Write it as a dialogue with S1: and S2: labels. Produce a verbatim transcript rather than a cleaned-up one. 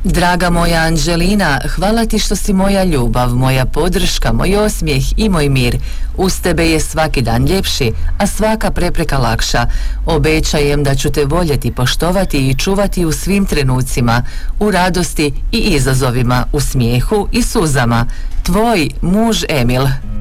S1: Draga moja Anđelina, hvala ti što si moja ljubav, moja podrška, moj osmijeh i moj mir. Uz tebe je svaki dan ljepši, a svaka prepreka lakša. Obećajem da ću te voljeti, poštovati i čuvati u svim trenucima, u radosti i izazovima, u smijehu i suzama. Tvoj muž Emil.